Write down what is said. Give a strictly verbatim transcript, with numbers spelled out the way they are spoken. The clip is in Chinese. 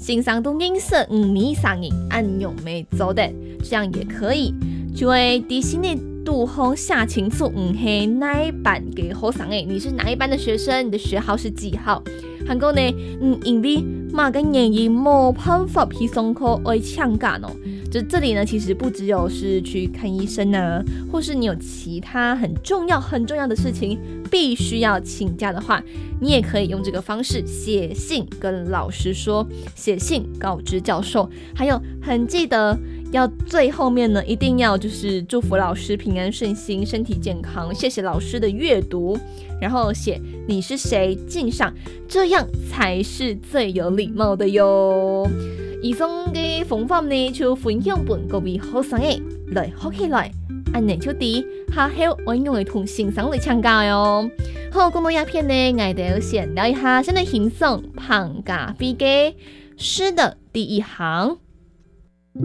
欣赏到认识五米三人按用没做的，这样也可以。就会提醒你对方写清楚你是哪一班的学生诶，你是哪一班的学生，你的学号是几号。还有呢，嗯，因为某个原因没办法去上课而请假哦。就这里呢，其实不只有是去看医生啊，或是你有其他很重要很重要的事情必须要请假的话，你也可以用这个方式写信跟老师说，写信告知教授。还有很记得要最后面呢，一定要就是祝福老师平安顺心、身体健康，谢谢老师的阅读，然后写你是谁敬上，这样才是最有礼貌的哟。以上嘅方法呢，就分享俾各位學生嘅來學起來，安尼就啲下後我用嚟同先生嚟請教喲。好，講到一片呢，我哋先聊一下，先嚟欣賞彭家輝嘅詩的第一行。